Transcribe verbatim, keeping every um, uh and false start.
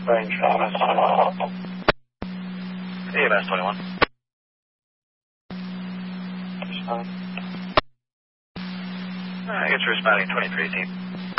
Range five. E M S twenty-one. Respond. I guess we're responding twenty-three team.